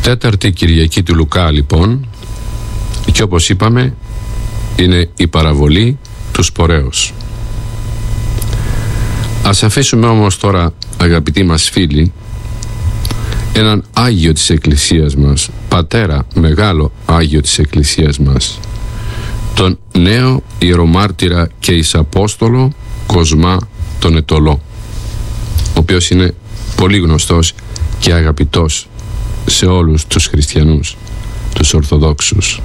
Τέταρτη Κυριακή του Λουκά λοιπόν, και όπως είπαμε είναι η παραβολή του Σπορέως. Ας αφήσουμε όμως τώρα, αγαπητοί μας φίλοι, έναν Άγιο της Εκκλησίας μας, πατέρα, μεγάλο Άγιο της Εκκλησίας μας, τον νέο ιερομάρτυρα και εισαπόστολο Κοσμά τον Αιτωλό, ο οποίος είναι πολύ γνωστός και αγαπητός σε όλους τους χριστιανούς, τους Ορθοδόξους.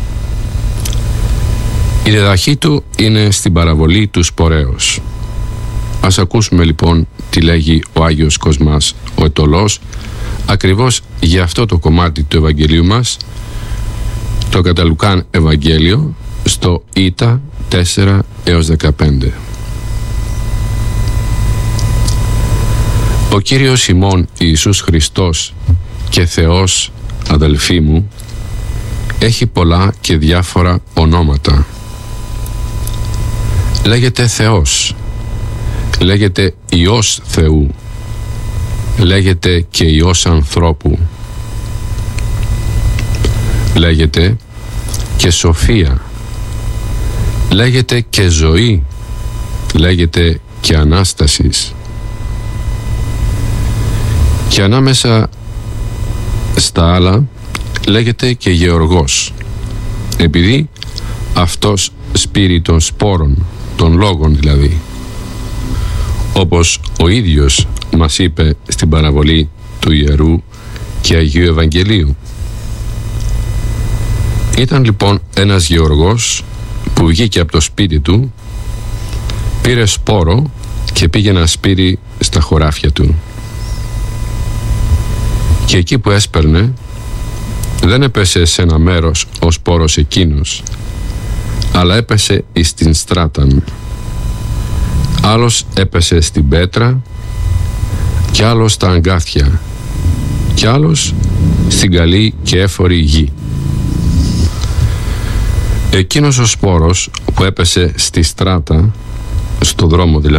Η διδαχή του είναι στην παραβολή του Σπορέως. Ας ακούσουμε λοιπόν τι λέγει ο Άγιος Κοσμάς ο Αιτωλός ακριβώς για αυτό το κομμάτι του Ευαγγελίου μας, το κατά Λουκάν Ευαγγέλιο, στο Ήτα 4 έως 15. Ο Κύριος ημών Ιησούς Χριστός και Θεός, αδελφοί μου, έχει πολλά και διάφορα ονόματα. Λέγεται Θεός, λέγεται Υιός Θεού, λέγεται και Υιός ανθρώπου, λέγεται και Σοφία, λέγεται και Ζωή, λέγεται και Ανάστασης. Και ανάμεσα στα άλλα λέγεται και Γεωργός, επειδή αυτός σπείρει των σπόρων, των λόγων δηλαδή, όπως ο ίδιος μας είπε στην παραβολή του Ιερού και Αγίου Ευαγγελίου. Ήταν λοιπόν ένας γεωργός που βγήκε από το σπίτι του, πήρε σπόρο και πήγε να σπείρει στα χωράφια του. Και εκεί που έσπερνε δεν έπεσε σε ένα μέρος ο σπόρος εκείνος, αλλά έπεσε εις την στράταν. Άλλος έπεσε στην πέτρα, κι άλλος στα αγκάθια, κι άλλος στην καλή και έφορη γη. Εκείνος ο σπόρος που έπεσε στη στράτα, στο δρόμο δηλαδή,